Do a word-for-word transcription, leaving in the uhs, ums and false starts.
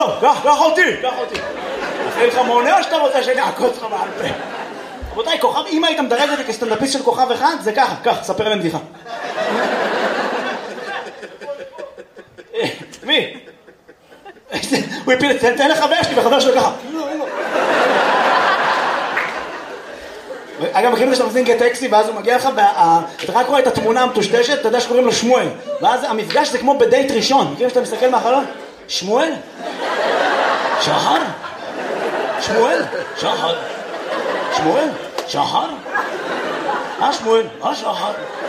קח, קח אותי, קח אותי. אחרי לך מעונה או שאתה רוצה שאני אעקוץ לך בעל פה? רבותיי, כוכב, אם היית מדרג אותי כסטנדאפיסט של כוכב אחד, זה ככה, קח, ספר להם בדיחה. מי? הוא הפיל, תן לחבר שלי וחבר שלו ככה. אגב, מכירים את זה שאתה מזמין טקסי ואז הוא מגיע לך, אתה רק רואה את התמונה המטושטשת, אתה יודע שקוראים לו שמואל, ואז המפגש זה כמו בדייט ראשון. מכירים שאתה מסתכל מהחלון? שמואל? שחר? שמואל? שחר? שמואל? שחר? אה שמואל? אה שחר?